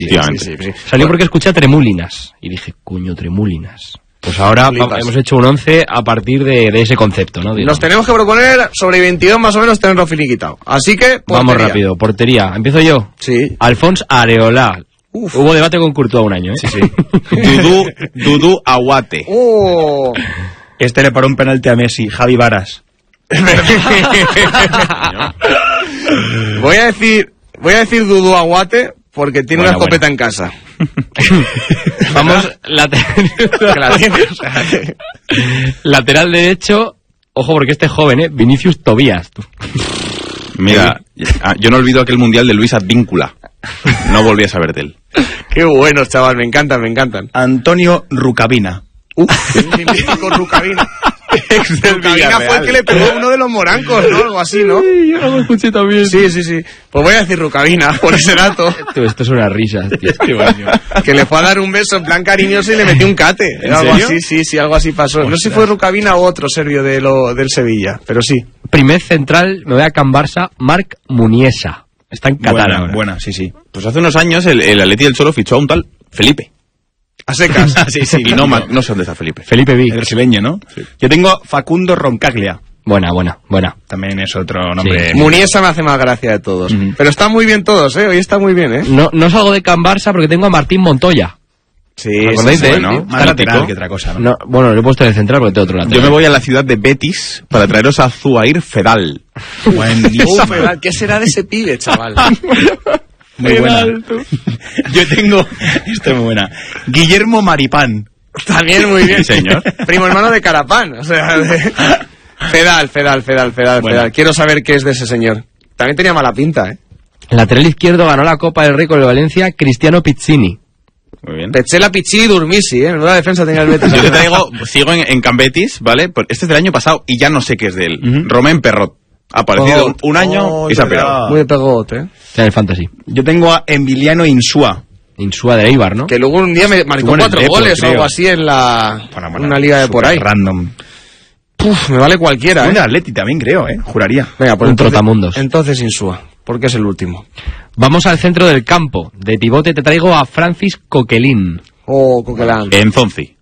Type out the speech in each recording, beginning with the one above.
efectivamente. Sí. Salió porque escuché a Tremúlinas. Y dije, coño, Tremúlinas. Pues ahora hemos hecho un 11 a partir de ese concepto, ¿no? Nos tenemos que proponer sobre 22 más o menos tenerlo finiquitado. Así que, portería. Vamos rápido, portería. ¿Empiezo yo? Sí. Alphonse Areola. Uf. Hubo debate con Courtois un año, ¿eh? Sí. Dudu Aguate. Este le paró un penalti a Messi, Javi Varas. Voy a decir Dudu Aguate porque tiene una escopeta en casa. Vamos, lateral derecho, ojo porque este es joven, Vinicius Tobías. Mira, yo no olvido aquel mundial de Luis Advíncula. No volví a saber de él. Qué buenos, chaval, me encantan. Antonio Rucabina. El mítico Rucabina. Rucabina fue el que le pegó a uno de los morancos, ¿no? Algo así, ¿no? Sí, yo lo escuché también. Sí. Pues voy a decir Rucabina, por ese dato. Esto es una risa, tío. Qué bueno. Que le fue a dar un beso en plan cariñoso y le metió un cate. Algo así, sí, algo así pasó. Ostras. No sé si fue Rucabina o otro serbio del Sevilla, pero sí. Primer central, me voy a Can Barça, Marc Muniesa. Está en Qatar ahora. Buena, sí. Pues hace unos años el Atleti del Cholo fichó a un tal Felipe. A secas. Sí. Y no sé dónde está Felipe. Felipe Vi. El brasileño, ¿no? Sí. Yo tengo Facundo Roncaglia. Buena. También es otro nombre. Sí. Muniesa me hace más gracia de todos. Pero están muy bien todos, Hoy está muy bien, No salgo de Can Barça porque tengo a Martín Montoya. Sí, ¿acordáis de él? ¿no? Más lateral que otra cosa, ¿no? Bueno, lo he puesto de central porque tengo otro lateral. Yo me voy a la ciudad de Betis para traeros a Zuhair Fedal. Fedal, ¿qué será de ese pibe, chaval? Muy buena. Yo tengo, esto es muy buena, Guillermo Maripán. También muy bien. Sí, señor. Primo hermano de Carapán. O sea, Fedal. Quiero saber qué es de ese señor. También tenía mala pinta, Lateral izquierdo ganó la Copa del Rey con el Valencia, Cristiano Piccini. Muy bien. Petzela, Piccini y Durmisi, Menuda defensa tenía el Betis. Yo te traigo, sigo en Can Betis, ¿vale? Este es del año pasado y ya no sé qué es de él. Romén Perrot. Ha aparecido un año y se ha pirado. Muy de pegote, Está en el Fantasy. Yo tengo a Emiliano Insúa. Insúa de Eibar, ¿no? Que luego un día me marcó 4 goles o algo así en una liga de por ahí. Random. Me vale cualquiera, Un Atleti también creo, juraría. Venga, pues un trotamundos. Entonces Insúa, porque es el último. Vamos al centro del campo. De pivote te traigo a Francis Coquelin. Coquelin. En Zonzi.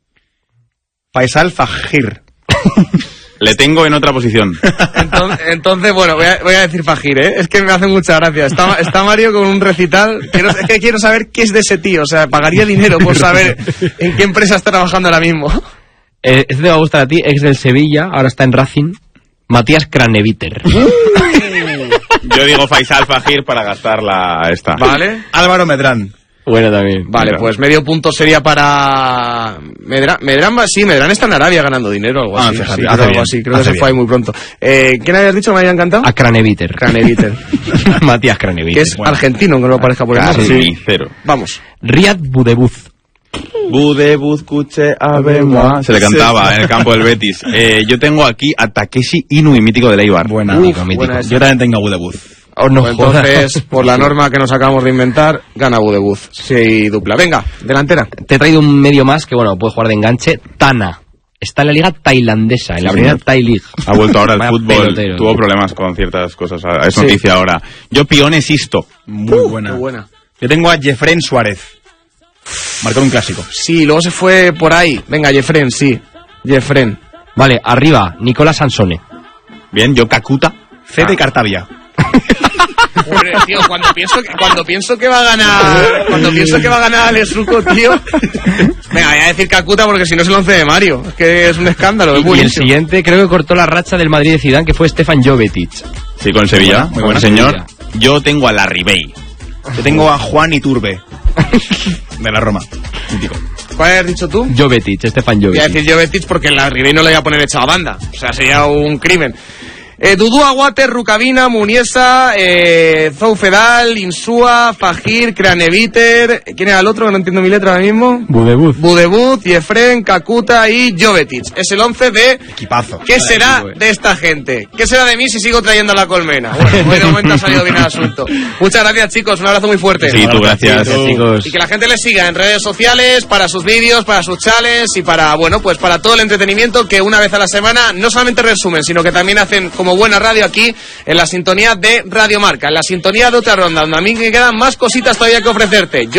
Faisal Fajir. Le tengo en otra posición. Entonces, bueno, voy a decir Fajir, Es que me hace mucha gracia. Está Mario con un recital. Es que quiero saber qué es de ese tío. O sea, pagaría dinero por saber en qué empresa está trabajando ahora mismo. Este te va a gustar a ti, ex del Sevilla, ahora está en Racing. Matías Craneviter. Yo digo Faisal Fajir para gastar esta. ¿Vale? Álvaro Medrán. Bueno, también. Vale, pues medio punto sería para Medrán está en Arabia ganando dinero, algo así. Fíjate, algo así, creo que se fue ahí muy pronto. ¿Quién habías dicho que me había encantado? A Craneviter. Matías Craneviter. Que es argentino, aunque no lo parezca por el nombre. Sí, cero. Vamos. Riyad Budebuz. Budebuz, cuche, abema. Se le cantaba en el campo del Betis. Yo tengo aquí a Takeshi Inui, mítico del Eibar. Mítico. Yo también tengo a Budebuz. Entonces, por la norma que nos acabamos de inventar, gana Budebuz. Sí, dupla. Venga, delantera. Te he traído un medio más que, bueno, puede jugar de enganche. Tana. Está en la liga tailandesa, en la primera Thai League. Ha vuelto ahora el Vaya fútbol. pelotero. Tuvo problemas con ciertas cosas. Es noticia ahora. Yo Pione Sisto. Muy buena. Yo tengo a Jefren Suárez. Marcó un clásico. Sí, luego se fue por ahí. Venga, Jefren, sí. Jefren. Vale, arriba, Nicola Sansone. Bien, yo Kakuta. Fede Cartavia. Hombre, tío, cuando pienso que va a ganar Alex Ruco, tío. Venga, voy a decir Kakuta porque si no es el 11 de Mario. Es que es un escándalo. Y el siguiente creo que cortó la racha del Madrid de Zidane, que fue Stefan Jovetic. Sí, con Sevilla. Muy buena, señor. Sevilla. Yo tengo a Larribey. Yo tengo a Juan Iturbe. De la Roma. Mítico. ¿Cuál has dicho tú? Jovetic, Stefan Jovetic. Voy a decir Jovetic porque en la Ribey no le voy a poner echado a banda. O sea, sería un crimen. Dudu Aguate, Rucabina, Muniesa, Zoufedal, Insúa, Fajir, Craneviter. ¿Quién era el otro? Que no entiendo mi letra ahora mismo. Budebuz, Jefren, Kakuta y Jovetic. Es el 11 de... Equipazo. ¿Qué será de esta gente? ¿Qué será de mí si sigo trayendo la colmena? Bueno, de momento ha salido bien el asunto. Muchas gracias, chicos. Un abrazo muy fuerte. Sí, tú, gracias. Chicos. Y que la gente les siga en redes sociales para sus vídeos, para sus challenges y para, bueno, pues para todo el entretenimiento que una vez a la semana no solamente resumen, sino que también hacen como como buena radio aquí en la sintonía de Radio Marca, en la sintonía de otra ronda, donde a mí me quedan más cositas todavía que ofrecerte.